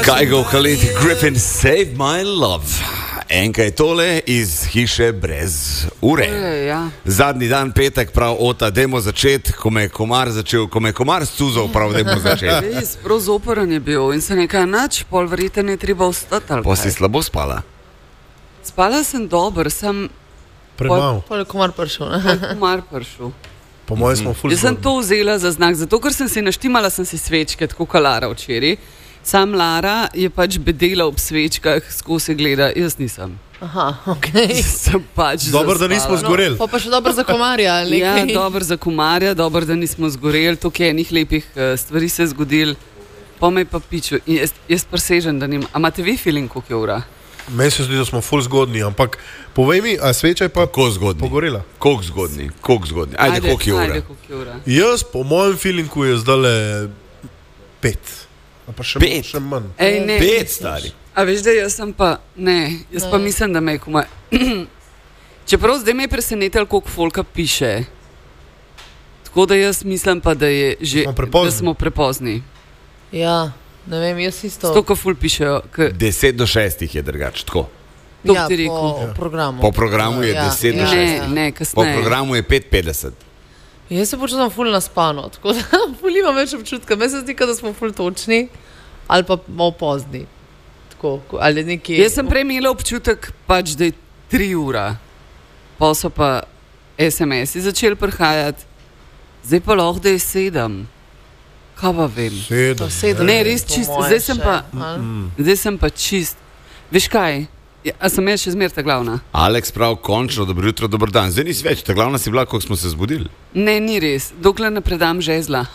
Kaj ga uhaliti, Griffin, save my love. Enka je tole iz hiše brez ure. Ja. Zadnji dan petek, prav ota, dajmo začeti, ko me je komar scuzal, prav dajmo začeti. Res, prav zoporen je bil in se nekaj nač, pol verjete ne treba vstati ali Pa si kaj. slabo spala? Spala sem dobro, sem Premalo. Pol je komar prišel. Ne? komar prišel. Po mojem smo ful Jaz sem zgodni. to vzela za znak, zato ker sem si naštimala sem si svečke, tako kot Lara včeraj. Sam Lara je pač bedela ob svečkah, skozi gleda, jaz nisem. Aha, ok. Sem pač Dobro, da nismo zaspala. zgoreli. Pa še dobro za komarja, ali Ja, nekaj. dobro za komarja, dobro, da nismo zgoreli, toliko enih lepih stvari se je zgodil. Pa me je pa pičil in jaz presežem, da nimam. A imate vi feeling, koliko je ura? Meni se zdi, da smo ful zgodni, ampak povej mi, a sveča je pa Ko zgodni? pogorela? Koliko zgodni? Ajde, koliko je ura? Ajde, koliko je ura. Jaz, po mojem feelingu, je zdale 5. A pa še, Pet? še manj. Ej, ne. 5, stari. A veš, da jaz sem pa, ne, jaz pa mislim, da me je komaj. Čeprav zdaj me je presenetilo, koliko folka piše. Tako da jaz mislim pa, da je že, Smo prepozni. da smo prepozni. Ja, ne vem, jaz isto. Stoko ful pišejo, 10 do 6 je drugač, tako. to Ja, ti rekel. po programu. Po programu je 10 do 6. Ne, Po kasneje. programu je 5:50. Jaz se počutim ful naspano, tako da ful imam več občutka. Meni se zdi, da smo ful točni ali pa malo pozni. Tako, ali nekje. Jaz sem prej imela občutek, pač, da je 3 ure, pa so pa SMS-i začeli prihajati, zdaj pa lahko, da je 7. Kaj pa vem? 7. Ne, res čist, po moje zdaj sem še, pa- ali? Zdaj sem pa čist. Veš kaj? Ja, a sem jaz še zmer ta glavna? Aleks prav, končno, dobro jutro, dober dan. Zdaj nisi več, ta glavna si bila, koliko smo se zbudili. Ne, ni res. Dokler ne predam žezla.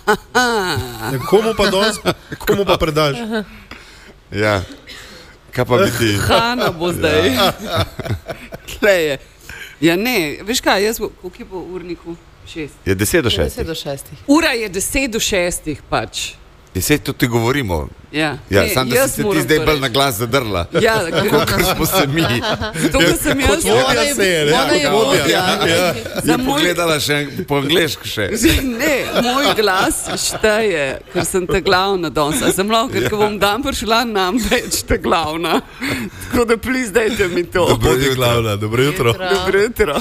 Komu pa predaš? Ja. Kaj pa biti? Hana bo zdaj. Tle je. Ja, ne, veš kaj, jaz, koliko je po urniku? 6. Je 10 do 10 6. do 6. Ura je 10 do 6 pač. 10 to ti govorimo. Ja, Ja, ne, sam da jaz si se ti moram zdaj to bolj reči. na glas zadrla. Ja, Kot smo se mi. to, kar sem jaz. vodja se je, ne? Ona je Kot vodja. vodja. Ja. Za Je moj, pogledala še po angleško še. ne, moj glas šteje, ker sem ta glavna danes. A sem lahko, ker ko bom dan prišla, nam več ta glavna. Tako da plis, dajte mi to. Dobro Bodi jutro. glavna, dobro jutro. Dobro jutro.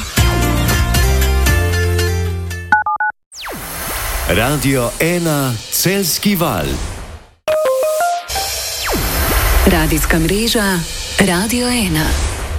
Radio 1 Celjski val. Radijska mreža Radio 1.